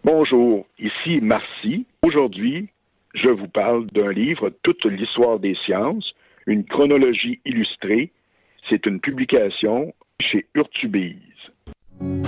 Bonjour, ici Marcy. Aujourd'hui, je vous parle d'un livre, Toute l'histoire des sciences, une chronologie illustrée. C'est une publication chez Urtubise.